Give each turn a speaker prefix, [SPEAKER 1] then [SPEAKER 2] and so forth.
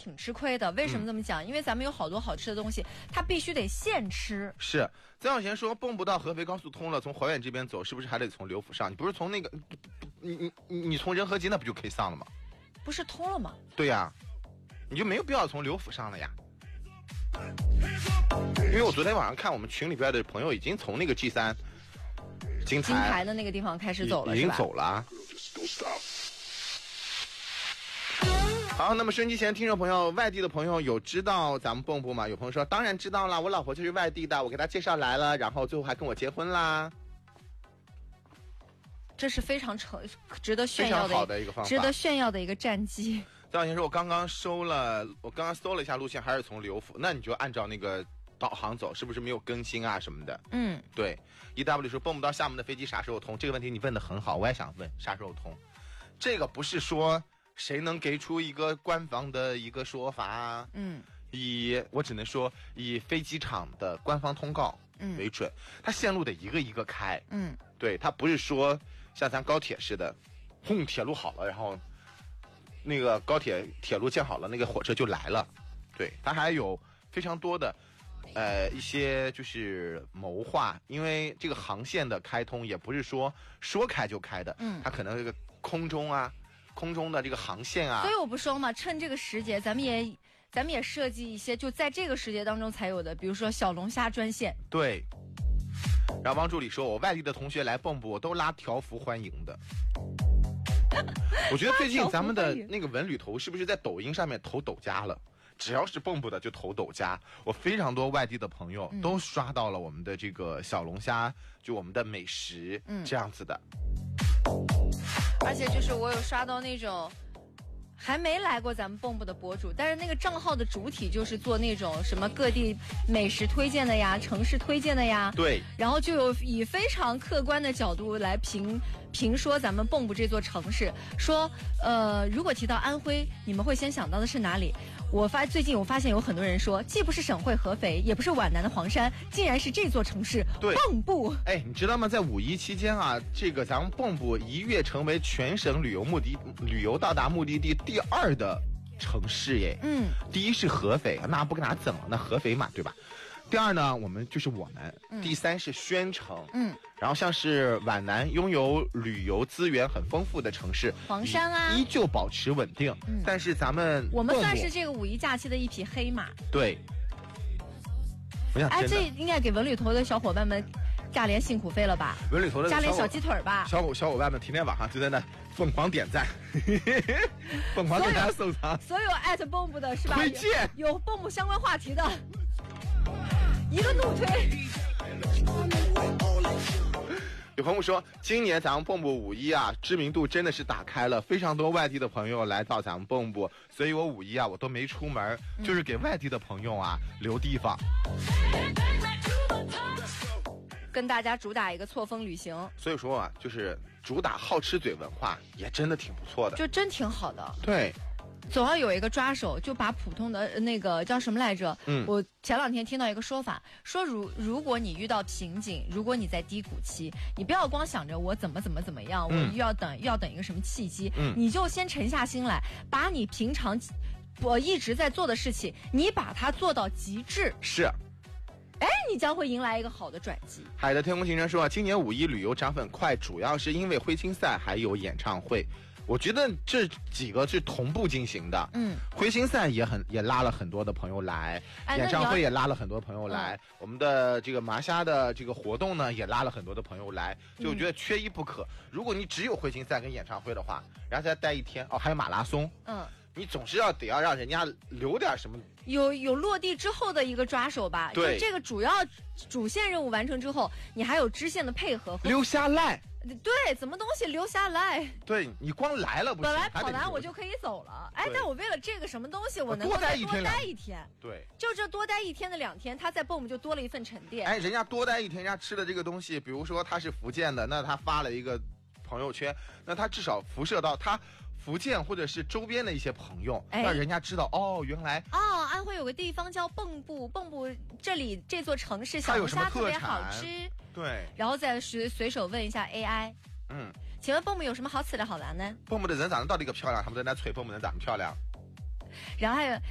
[SPEAKER 1] 挺吃亏的。为什么这么讲？因为咱们有好多好吃的东西，它必须得现吃。
[SPEAKER 2] 是曾小贤说，蚌埠到合肥高速通了，从怀远这边走，是不是还得从刘府上？你不是从那个，你从仁和街那不就可以上了吗？
[SPEAKER 1] 不是通了吗？
[SPEAKER 2] 对呀，你就没有必要从刘府上了呀。因为我昨天晚上看我们群里边的朋友已经从那个 G3 金台
[SPEAKER 1] 的那个地方开始走了，
[SPEAKER 2] 已经走了。好，那么收音机前听众朋友，外地的朋友有知道咱们蚌埠吗？有朋友说当然知道啦，我老婆就是外地的，我给她介绍来了，然后最后还跟我结婚啦。
[SPEAKER 1] 这是非常值得炫耀的，
[SPEAKER 2] 非常好的一个方法，
[SPEAKER 1] 值得炫耀的一个战绩。
[SPEAKER 2] 张小贤说，我刚刚搜了一下路线，还是从刘府，那你就按照那个导航走，是不是没有更新啊什么的？
[SPEAKER 1] 嗯，
[SPEAKER 2] 对。EW 说，蚌埠到厦门的飞机啥时候通？这个问题你问的很好，我也想问啥时候通。这个不是说谁能给出一个官方的一个说法，我只能说以飞机场的官方通告为准，它线路得一个一个开，对，它不是说像咱高铁似的，铁路好了，然后那个铁路建好了，那个火车就来了，对，它还有非常多的一些就是谋划，因为这个航线的开通也不是说开就开的，它可能这个空中的这个航线啊，
[SPEAKER 1] 所以我不说嘛，趁这个时节，咱们也设计一些就在这个时节当中才有的，比如说小龙虾专线。
[SPEAKER 2] 对。然后汪助理说，我外地的同学来蚌埠，我都拉条幅欢迎的。我觉得最近咱们的那个文旅头是不是在抖音上面投抖加了？只要是蚌埠的就投抖加。我非常多外地的朋友都刷到了我们的这个小龙虾，就我们的美食，这样子的。
[SPEAKER 1] 而且就是我有刷到那种还没来过咱们蚌埠的博主，但是那个账号的主体就是做那种什么各地美食推荐的呀，城市推荐的呀，
[SPEAKER 2] 对，然
[SPEAKER 1] 后就有以非常客观的角度来评说咱们蚌埠这座城市，说如果提到安徽，你们会先想到的是哪里？最近我发现有很多人说，既不是省会合肥，也不是皖南的黄山，竟然是这座城市蚌埠。
[SPEAKER 2] 哎，你知道吗？在五一期间啊，这个咱们蚌埠一跃成为全省旅游到达目的地第2的城市耶。第一是合肥，那不跟哪整了？那合肥嘛，对吧？第2呢，我们。第3是宣城。然后像是皖南拥有旅游资源很丰富的城市，
[SPEAKER 1] 黄山啊，
[SPEAKER 2] 依旧保持稳定。但是我们
[SPEAKER 1] 算是这个五一假期的一匹黑马。
[SPEAKER 2] 对。
[SPEAKER 1] 哎，这应该给文旅头的小伙伴们加点辛苦费了吧？
[SPEAKER 2] 文旅头的
[SPEAKER 1] 加点小鸡腿吧。
[SPEAKER 2] 小伙伴们天天晚上就在那疯狂点赞，疯狂给大家收藏。
[SPEAKER 1] 所有艾特蚌埠的是吧？
[SPEAKER 2] 推荐
[SPEAKER 1] 有蚌埠相关话题的，一个怒推。
[SPEAKER 2] 有朋友说，今年咱们蚌埠五一啊，知名度真的是打开了，非常多外地的朋友来到咱们蚌埠，所以我五一啊我都没出门，就是给外地的朋友啊留地方，
[SPEAKER 1] 跟大家主打一个错峰旅行。
[SPEAKER 2] 所以说啊，就是主打好吃嘴文化，也真的挺不错的，
[SPEAKER 1] 就真挺好的。
[SPEAKER 2] 对。
[SPEAKER 1] 总要有一个抓手，就把普通的那个叫什么来着？我前2天听到一个说法，说如果你遇到瓶颈，如果你在低谷期，你不要光想着我怎么样，我要等一个什么契机，你就先沉下心来，把你平常我一直在做的事情，你把它做到极致。
[SPEAKER 2] 是。
[SPEAKER 1] 哎，你将会迎来一个好的转机。
[SPEAKER 2] 海的天空行程说，今年五一旅游涨粉快，主要是因为徽青赛还有演唱会。我觉得这几个是同步进行的。徽青赛也拉了很多的朋友来，演唱会也拉了很多朋友来，我们的这个麻虾的这个活动呢也拉了很多的朋友来，就我觉得缺一不可。如果你只有徽青赛跟演唱会的话，然后再待1天，还有马拉松，你总是得要让人家留点什么，
[SPEAKER 1] 有落地之后的一个抓手吧。
[SPEAKER 2] 对，
[SPEAKER 1] 就这个主线任务完成之后，你还有支线的配合，
[SPEAKER 2] 留下来。
[SPEAKER 1] 对，怎么东西留下来？
[SPEAKER 2] 对，你光来了不行，
[SPEAKER 1] 本来跑完我就可以走了，哎，但我为了这个什么东西，我能够
[SPEAKER 2] 多待一
[SPEAKER 1] 天。
[SPEAKER 2] 对，
[SPEAKER 1] 就这多待1天的2天，他在蚌埠就多了一份沉淀。
[SPEAKER 2] 哎，人家多待1天，人家吃的这个东西，比如说他是福建的，那他发了一个朋友圈，那他至少辐射到他福建或者是周边的一些朋友，让人家知道原来
[SPEAKER 1] 安徽有个地方叫蚌埠，蚌埠这座城市小龙虾特别好吃。
[SPEAKER 2] 对，
[SPEAKER 1] 然后再随手问一下 AI， 请问蚌埠有什么好吃的好玩呢？
[SPEAKER 2] 蚌埠的人长得到底个漂亮，他们在那吹蚌埠人长得漂亮。
[SPEAKER 1] 然后